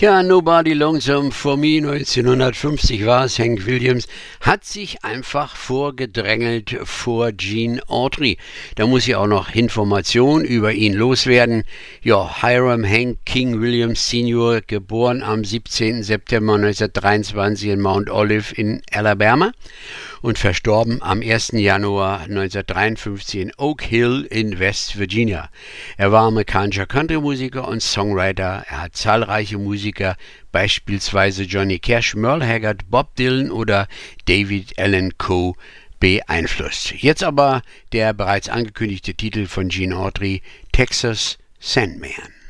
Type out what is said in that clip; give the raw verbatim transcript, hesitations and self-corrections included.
Ja, Nobody Lonesome for Me, neunzehnhundertfünfzig war es. Hank Williams hat sich einfach vorgedrängelt vor Gene Autry. Da muss ich auch noch Informationen über ihn loswerden. Ja, Hiram Hank King Williams Senior, geboren am siebzehnten September neunzehnhundertdreiundzwanzig in Mount Olive in Alabama und verstorben am ersten Januar neunzehnhundertdreiundfünfzig in Oak Hill in West Virginia. Er war amerikanischer Country-Musiker und Songwriter. Er hat zahlreiche Musiker, beispielsweise Johnny Cash, Merle Haggard, Bob Dylan oder David Allan Coe, beeinflusst. Jetzt aber der bereits angekündigte Titel von Gene Autry, Texas Sandman.